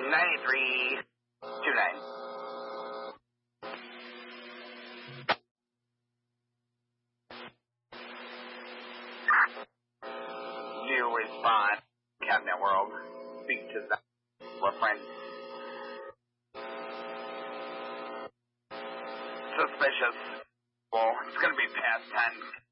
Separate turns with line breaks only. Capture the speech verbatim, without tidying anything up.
ninety-three two nine. New response. Cabinet World. Speak to the friend. Suspicious. Well, it's going to be past ten.